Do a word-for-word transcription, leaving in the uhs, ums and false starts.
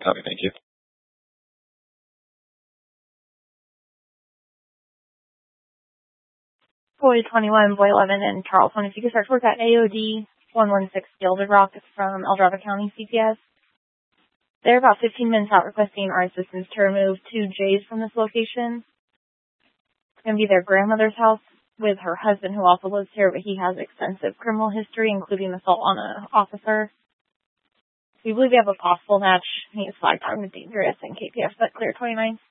Copy, thank you. Boy twenty-one, Boy eleven, and Charleston. If you could start to work at A O D one one six Gilded Rock from El Dorado County C P S. They're about fifteen minutes out requesting our assistance to remove two J's from this location. It's going to be their grandmother's house with her husband, who also lives here, but he has extensive criminal history, including assault on an officer. We believe we have a possible match. He is flagged armed and dangerous in K P F, but clear twenty-nine.